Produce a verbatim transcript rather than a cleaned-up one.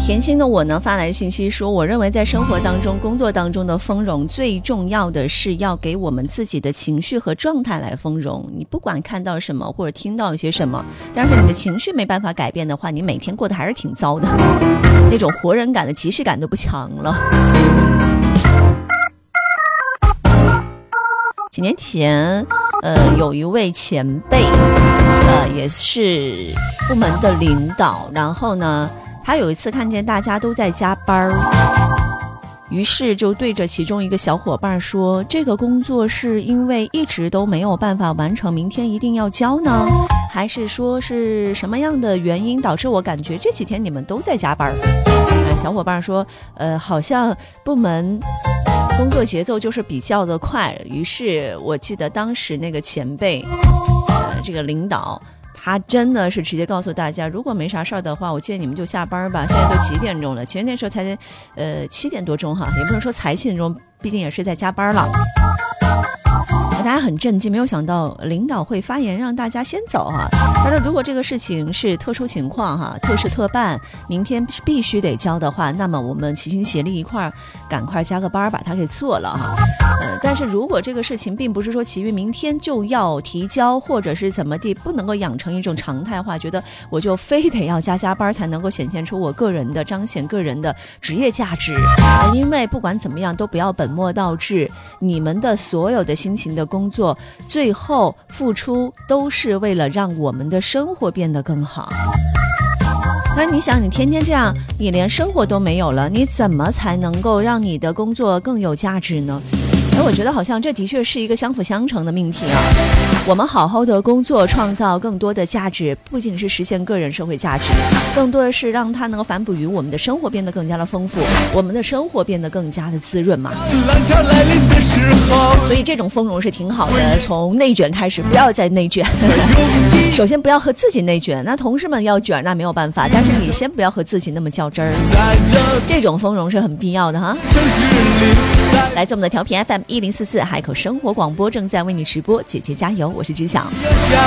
甜心的我呢发来信息说，我认为在生活当中工作当中的丰容最重要的是要给我们自己的情绪和状态来丰容。你不管看到什么或者听到一些什么，但是你的情绪没办法改变的话，你每天过得还是挺糟的，那种活人感的即视感都不强了。几年前呃，有一位前辈呃，也是部门的领导，然后呢他有一次看见大家都在加班，于是就对着其中一个小伙伴说，这个工作是因为一直都没有办法完成，明天一定要交呢，还是说是什么样的原因导致我感觉这几天你们都在加班？呃、小伙伴说呃，好像部门工作节奏就是比较的快，于是我记得当时那个前辈呃，这个领导他真的是直接告诉大家，如果没啥事儿的话，我建议你们就下班吧。现在都几点钟了？其实那时候才呃七点多钟哈，也不能说才七点钟，毕竟也是在加班了。大家很震惊，没有想到领导会发言让大家先走哈。他说如果这个事情是特殊情况哈，特事特办，明天必须得交的话，那么我们齐心协力一块儿赶快加个班把它给做了哈。呃，但是如果这个事情并不是说其于明天就要提交或者是怎么地，不能够养成一种常态化，觉得我就非得要加加班才能够显现出我个人的彰显个人的职业价值。呃、因为不管怎么样都不要本末倒置，你们的所有的辛勤的工作最后付出都是为了让我们的生活变得更好。那你想，你天天这样，你连生活都没有了，你怎么才能够让你的工作更有价值呢？而我觉得好像这的确是一个相辅相成的命题啊。我们好好的工作，创造更多的价值，不仅是实现个人社会价值，更多的是让它能够反哺于我们的生活变得更加的丰富，我们的生活变得更加的滋润嘛。所以这种丰容是挺好的，从内卷开始，不要再内卷。首先不要和自己内卷，那同事们要卷那没有办法，但是你先不要和自己那么较真儿，这种丰容是很必要的哈。来自我们的调频 F M 一零四四海口生活广播正在为你直播，姐姐加油，我是知晓。